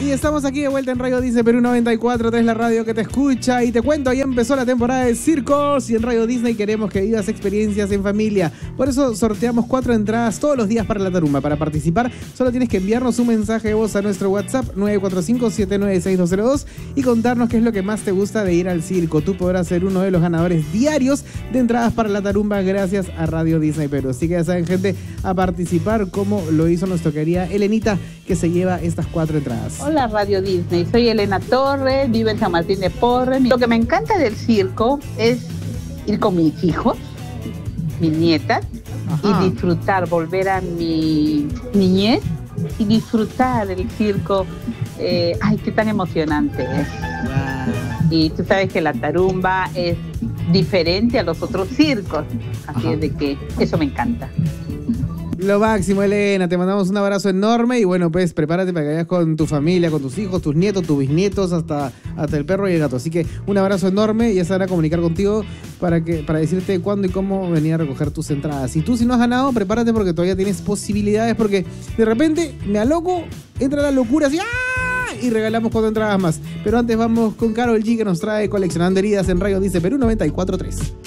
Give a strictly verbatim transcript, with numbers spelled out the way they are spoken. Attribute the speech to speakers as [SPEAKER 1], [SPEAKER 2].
[SPEAKER 1] Y estamos aquí de vuelta en Radio Disney Perú noventa y cuatro punto tres, la radio que te escucha. Y te cuento, ya empezó la temporada de circos y en Radio Disney queremos que vivas experiencias en familia. Por eso sorteamos cuatro entradas todos los días para la tarumba. Para participar solo tienes que enviarnos un mensaje de voz a nuestro WhatsApp nueve cuatro cinco, siete nueve seis, dos cero dos y contarnos qué es lo que más te gusta de ir al circo. Tú podrás ser uno de los ganadores diarios de entradas para la tarumba gracias a Radio Disney Perú. Así que ya saben, gente, a participar como lo hizo nuestra querida Elenita, que se lleva estas cuatro entradas.
[SPEAKER 2] Hola Radio Disney, soy Elena Torres, vivo en San Martín de Porres. Lo que me encanta del circo es ir con mis hijos, mis nietas, Ajá. y disfrutar, volver a mi niñez y disfrutar del circo. Eh, ay, qué tan emocionante es. Wow. Y tú sabes que la tarumba es diferente a los otros circos, así Ajá. es de que eso me encanta.
[SPEAKER 1] Lo máximo, Elena, te mandamos un abrazo enorme y bueno, pues prepárate para que vayas con tu familia, con tus hijos, tus nietos, tus bisnietos, hasta, hasta el perro y el gato. Así que un abrazo enorme y ya se van a comunicar contigo para, que, para decirte cuándo y cómo venir a recoger tus entradas. Y tú, si no has ganado, prepárate porque todavía tienes posibilidades, porque de repente me aloco, entra la locura así, ¡ah! Y regalamos cuatro entradas más. Pero antes vamos con Karol G, que nos trae Coleccionando Heridas en Radio Disney Perú noventa y cuatro punto tres.